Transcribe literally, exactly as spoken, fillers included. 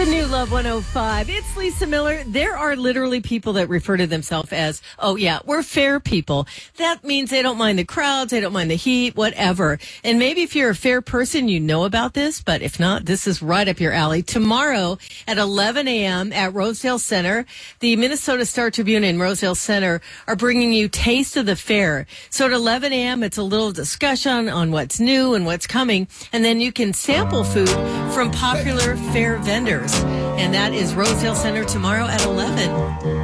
new Love one oh five. It's Lisa Miller. There are literally people that refer to themselves as, oh, yeah, we're fair people. That means they don't mind the crowds, they don't mind the heat, whatever. And maybe if you're a fair person, you know about this, but if not, this is right up your alley. Tomorrow at eleven a.m. at Rosedale Center, the Minnesota Star Tribune and Rosedale Center are bringing you Taste of the Fair. So at eleven a.m., it's a little discussion on what's new and what's coming, and then you can sample food from popular fair vendors. And that is Rosedale Center tomorrow at eleven.